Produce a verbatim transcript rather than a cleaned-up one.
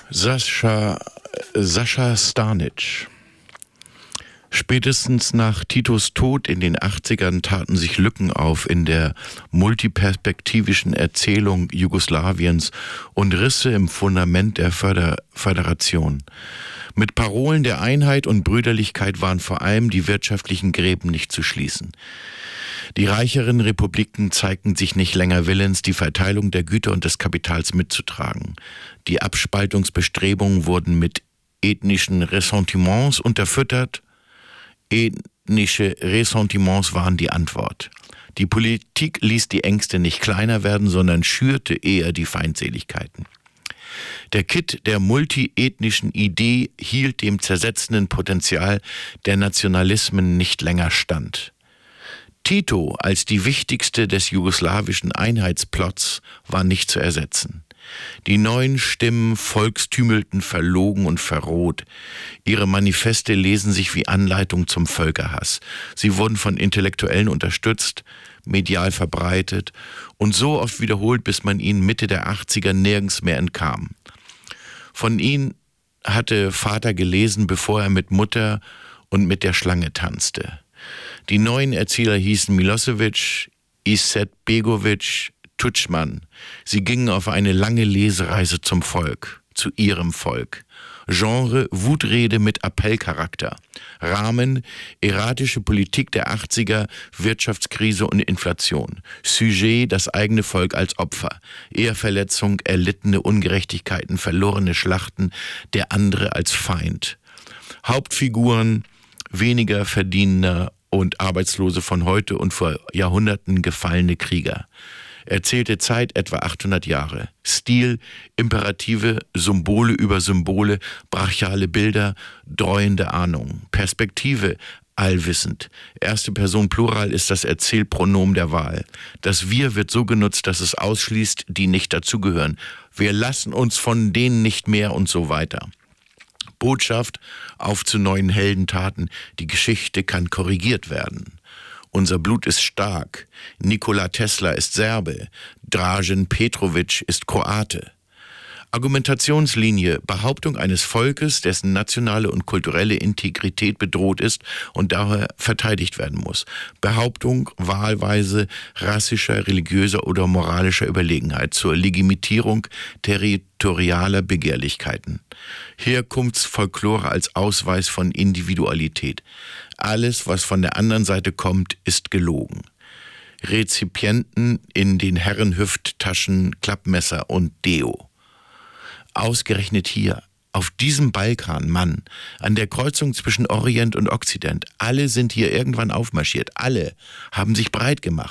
Sascha, Sascha Stanic. Spätestens nach Titos Tod in den achtzigern taten sich Lücken auf in der multiperspektivischen Erzählung Jugoslawiens und Risse im Fundament der Föder- Föderation. Mit Parolen der Einheit und Brüderlichkeit waren vor allem die wirtschaftlichen Gräben nicht zu schließen. Die reicheren Republiken zeigten sich nicht länger willens, die Verteilung der Güter und des Kapitals mitzutragen. Die Abspaltungsbestrebungen wurden mit ethnischen Ressentiments unterfüttert. Ethnische Ressentiments waren die Antwort. Die Politik ließ die Ängste nicht kleiner werden, sondern schürte eher die Feindseligkeiten. Der Kitt der multiethnischen Idee hielt dem zersetzenden Potenzial der Nationalismen nicht länger stand. Tito als die wichtigste des jugoslawischen Einheitsplots war nicht zu ersetzen. Die neuen Stimmen volkstümelten verlogen und verroht. Ihre Manifeste lesen sich wie Anleitung zum Völkerhass. Sie wurden von Intellektuellen unterstützt, medial verbreitet und so oft wiederholt, bis man ihnen Mitte der achtziger nirgends mehr entkam. Von ihnen hatte Vater gelesen, bevor er mit Mutter und mit der Schlange tanzte. Die neuen Erzähler hießen Milosevic, Izetbegovic, Tudjman. Sie gingen auf eine lange Lesereise zum Volk, zu ihrem Volk. Genre Wutrede mit Appellcharakter. Rahmen erratische Politik der achtziger, Wirtschaftskrise und Inflation. Sujet das eigene Volk als Opfer. Ehrverletzung, erlittene Ungerechtigkeiten, verlorene Schlachten, der andere als Feind. Hauptfiguren weniger Verdienender und Arbeitslose von heute und vor Jahrhunderten gefallene Krieger. Erzählte Zeit etwa achthundert Jahre. Stil, Imperative, Symbole über Symbole, brachiale Bilder, dreuende Ahnung. Perspektive, allwissend. Erste Person Plural ist das Erzählpronomen der Wahl. Das Wir wird so genutzt, dass es ausschließt, die nicht dazugehören. Wir lassen uns von denen nicht mehr und so weiter. Botschaft, auf zu neuen Heldentaten, die Geschichte kann korrigiert werden. Unser Blut ist stark, Nikola Tesla ist Serbe, Dražen Petrović ist Kroate. Argumentationslinie, Behauptung eines Volkes, dessen nationale und kulturelle Integrität bedroht ist und daher verteidigt werden muss. Behauptung wahlweise rassischer, religiöser oder moralischer Überlegenheit zur Legitimierung territorialer Begehrlichkeiten. Herkunftsfolklore als Ausweis von Individualität. Alles, was von der anderen Seite kommt, ist gelogen. Rezipienten in den Herrenhüfttaschen, Klappmesser und Deo. Ausgerechnet hier, auf diesem Balkan, Mann, an der Kreuzung zwischen Orient und Okzident, alle sind hier irgendwann aufmarschiert, alle haben sich breit gemacht.